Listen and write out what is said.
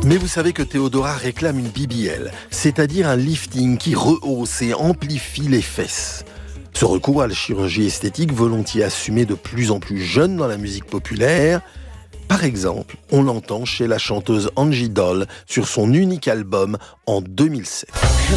Mais vous savez que Théodora réclame une BBL, c'est-à-dire un lifting qui rehausse et amplifie les fesses. Ce recours à la chirurgie esthétique, volontiers assumé de plus en plus jeune dans la musique populaire, par exemple, on l'entend chez la chanteuse Angie Doll sur son unique album en 2007.